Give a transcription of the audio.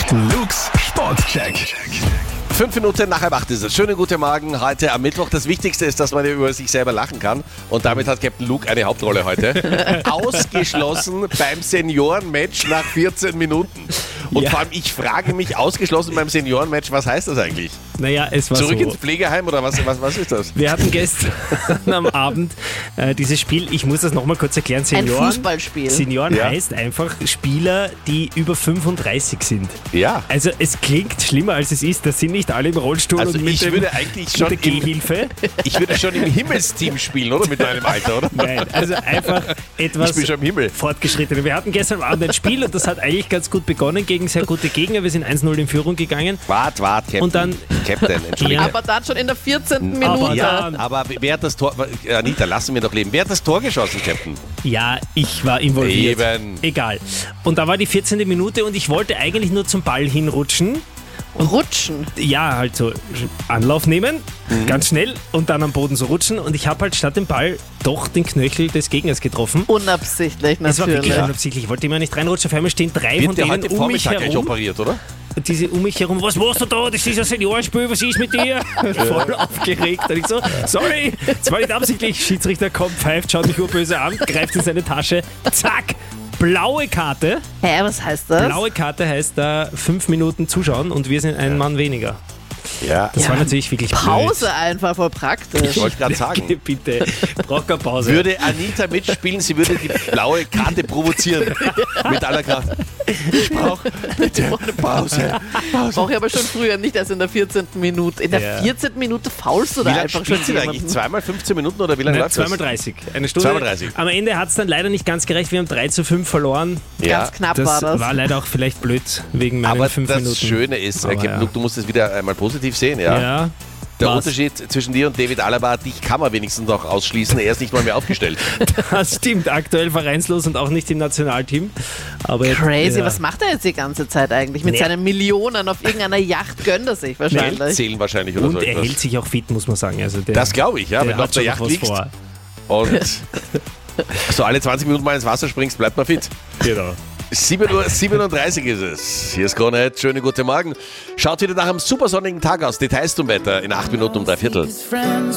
Luke's Sportcheck. 5 Minuten nach 7:30 ist es. Schönen guten Morgen heute am Mittwoch. Das Wichtigste ist, dass man über sich selber lachen kann. Und damit hat Captain Luke eine Hauptrolle heute. Ausgeschlossen beim Seniorenmatch nach 14 Minuten. Und vor allem, ich frage mich, ausgeschlossen beim Seniorenmatch, was heißt das eigentlich? Naja, es war Zurück so. ins Pflegeheim oder was ist das? Wir hatten gestern am Abend dieses Spiel, ich muss das nochmal kurz erklären, Senioren. Ein Fußballspiel. Senioren Ja. heißt einfach Spieler, die über 35 sind. Ja. Also es klingt schlimmer als es ist, das sind nicht alle im Rollstuhl Also und mit, ich würde eigentlich schon mit der Gehhilfe. Ich würde schon im Himmelsteam spielen, oder? Mit meinem Alter, oder? Nein, also einfach etwas Ich bin schon im Himmel. fortgeschritten. Wir hatten gestern Abend ein Spiel und das hat eigentlich ganz gut begonnen gegen sehr gute Gegner. Wir sind 1-0 in Führung gegangen. Wart, Captain. Und dann- Captain, Entschuldigung. Aber dann schon in der 14. Aber Minute. ja. Aber wer hat das Tor... Anita, lassen wir doch leben. Wer hat das Tor geschossen, Captain? Ja, ich war involviert. Eben. Egal. Und da war die 14. Minute und ich wollte eigentlich nur zum Ball hinrutschen. Rutschen. Ja, halt so Anlauf nehmen, ganz schnell und dann am Boden so rutschen. Und ich habe halt statt dem Ball doch den Knöchel des Gegners getroffen. Unabsichtlich Das war wirklich natürlich. unabsichtlich. Ich wollte immer nicht reinrutschen. Auf einmal stehen drei von Wird der denen heute um mich Vormittag gleich herum. operiert, oder? Diese um mich herum, was machst du da? Das ist ein Seniorenspiel, was ist mit dir? Voll aufgeregt. Und ich so, sorry, das war nicht absichtlich. Schiedsrichter kommt, pfeift, schaut mich urböse an, greift in seine Tasche, zack, blaue Karte. Hä, was heißt das? Blaue Karte heißt da 5 Minuten zuschauen und wir sind ein Mann weniger. Ja. Das war natürlich wirklich Pause einfach, voll praktisch. Ich wollte gerade blöd. sagen, Bitte, braucht keine Pause. würde Anita mitspielen, sie würde die blaue Karte provozieren. Mit aller Kraft. Ich brauche bitte eine Pause. Brauche ich aber schon früher, nicht erst in der 14. Minute. In der Ja. 14. Minute faulst du Wie da lange einfach schon spielt sie da eigentlich? jemanden. Zweimal 15 Minuten oder wie lange Nein, läuft das? 2x30. Eine Stunde. 2x30. Am Ende hat es dann leider nicht ganz gerecht. Wir haben 3:5 verloren. Ja. Ganz knapp Das war das. war leider auch vielleicht blöd wegen meinen Aber 5 das Minuten. Schöne ist, Aber Captain ja. Luke, du musst es wieder einmal positiv sehen, ja? Ja. Der Was? Unterschied zwischen dir und David Alaba, dich kann man wenigstens noch ausschließen, er ist nicht mal mehr aufgestellt. Das stimmt, aktuell vereinslos und auch nicht im Nationalteam. Aber Crazy, ja. was macht er jetzt die ganze Zeit eigentlich? Mit Nee. seinen Millionen auf irgendeiner Yacht gönnt er sich Geld wahrscheinlich. zählen wahrscheinlich oder Und so er etwas. hält sich auch fit, muss man sagen. Also der, Das glaube ich, ja, der wenn du auf hat der schon Yacht noch was liegst vor. und so alle 20 Minuten mal ins Wasser springst, bleibt man fit. Genau. 7:37 ist es. Hier ist Kronett. Schönen guten Morgen. Schaut wieder nach einem supersonnigen Tag aus. Details zum Wetter in 8 Minuten um 3/4.